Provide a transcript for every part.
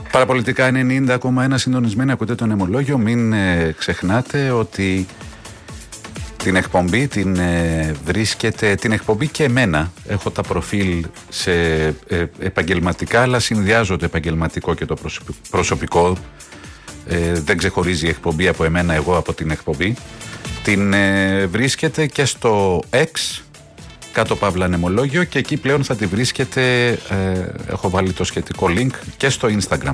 Παραπολιτικά 90,1 συντονισμένοι, ακούτε το Νεμολόγιο. Μην ξεχνάτε ότι την εκπομπή την βρίσκεται, την εκπομπή και εμένα. Έχω τα προφίλ σε επαγγελματικά, αλλά συνδυάζω το επαγγελματικό και το προσωπικό. Δεν ξεχωρίζει η εκπομπή από εμένα, εγώ από την εκπομπή. Την βρίσκεται και στο X, κάτω παύλα Νεμολόγιο, και εκεί πλέον θα τη βρίσκετε, έχω βάλει το σχετικό link, και στο Instagram.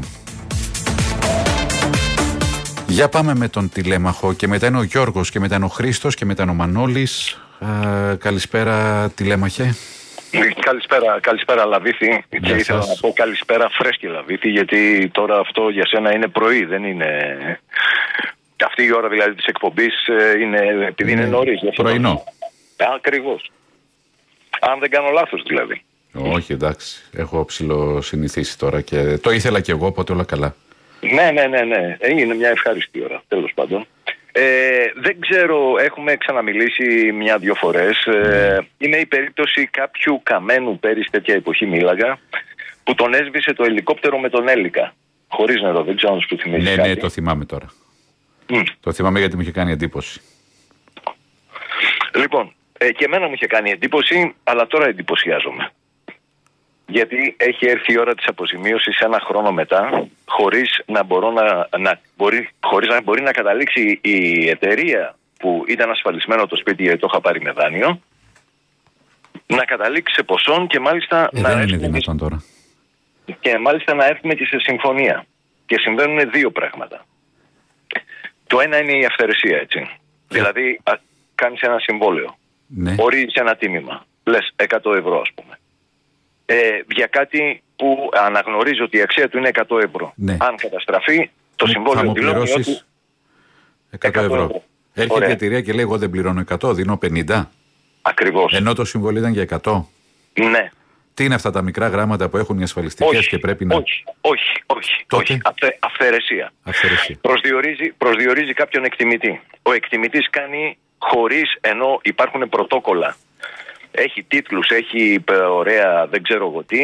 Για πάμε με τον τηλέμαχο, και μετά είναι ο Γιώργος, και μετά είναι ο Χρήστος, και μετά είναι ο Μανώλης. Καλησπέρα τηλέμαχε. Καλησπέρα Λαβίθη, και ήθελα να πω καλησπέρα φρέσκη Λαβίθη, γιατί τώρα αυτό για σένα είναι πρωί, δεν είναι... Αυτή η ώρα δηλαδή της εκπομπής είναι, επειδή είναι νωρίς. Πρωινό. Ακριβώς. Αν δεν κάνω λάθος δηλαδή. Όχι, εντάξει, έχω ψιλοσυνηθίσει τώρα και το ήθελα κι εγώ, οπότε όλα καλά. Ναι, είναι μια ευχάριστη ώρα, τέλος πάντων. Δεν ξέρω, έχουμε ξαναμιλήσει μια-δυο φορές. Είναι η περίπτωση κάποιου καμένου πέρυσι τέτοια εποχή μίλαγα, που τον έσβησε το ελικόπτερο με τον Έλικα. Χωρίς νερό, δεν ξέρω αν σου θυμίζει κάτι. Ναι, το θυμάμαι τώρα. Το θυμάμαι γιατί μου είχε κάνει εντύπωση. Λοιπόν, και εμένα μου είχε κάνει εντύπωση, αλλά τώρα εντυπωσιάζομαι. Γιατί έχει έρθει η ώρα της αποζημίωσης ένα χρόνο μετά, χωρίς να μπορεί να καταλήξει η εταιρεία που ήταν ασφαλισμένο το σπίτι, γιατί το είχα πάρει με δάνειο, να καταλήξει σε ποσόν και μάλιστα δεν είναι δυνατόν τώρα. Και μάλιστα να έρθουμε και σε συμφωνία. Και συμβαίνουν δύο πράγματα. Το ένα είναι η αυθαιρεσία, έτσι. Δηλαδή, κάνεις ένα συμβόλαιο. Ναι. Ορίζεις ένα τίμημα. Λες 100 ευρώ, ας πούμε. Για κάτι που αναγνωρίζει ότι η αξία του είναι 100 ευρώ. Ναι. Αν καταστραφεί, το συμβόλαιο δηλώνει ότι 100 ευρώ. Έρχεται η εταιρεία και λέει: εγώ δεν πληρώνω 100, δίνω 50. Ακριβώς. Ενώ το συμβόλαιο ήταν για 100. Ναι. Τι είναι αυτά τα μικρά γράμματα που έχουν οι ασφαλιστικές και πρέπει να... Όχι. Αυθαιρεσία. Προσδιορίζει κάποιον εκτιμητή. Ο εκτιμητής κάνει χωρίς, ενώ υπάρχουν πρωτόκολλα. Έχει τίτλους, έχει ωραία, δεν ξέρω εγώ τι.